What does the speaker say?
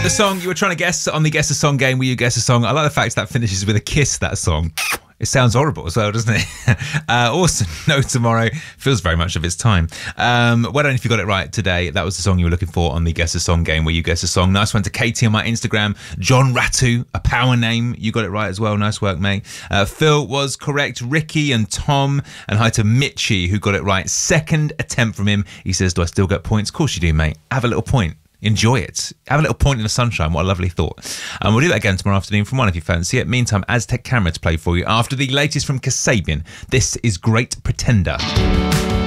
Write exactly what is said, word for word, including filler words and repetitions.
The song you were trying to guess on the Guess a Song game, will you guess a song? I like the fact that finishes with a kiss, that song. It sounds horrible as well, doesn't it? uh, awesome. No Tomorrow feels very much of its time. Um, well done if you got it right today. That was the song you were looking for on the Guess a Song game, where you guess a song. Nice one to Katie on my Instagram. John Ratu, a power name. You got it right as well. Nice work, mate. Uh, Phil was correct. Ricky and Tom. And hi to Mitchie, who got it right. Second attempt from him. He says, do I still get points? Of course you do, mate. Have a little point. Enjoy it. Have a little point in the sunshine. What a lovely thought. And we'll do that again tomorrow afternoon from one if you fancy it. Meantime, Aztec Camera to play for you. After the latest from Kasabian, this is Great Pretender.